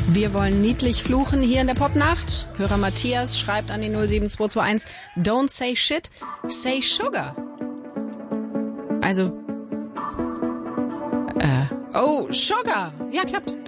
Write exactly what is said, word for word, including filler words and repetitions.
Wir wollen niedlich fluchen hier in der Popnacht. Hörer Matthias schreibt an die null sieben zwei zwei eins, don't say shit, say sugar. Also, äh, oh, sugar. Ja, klappt.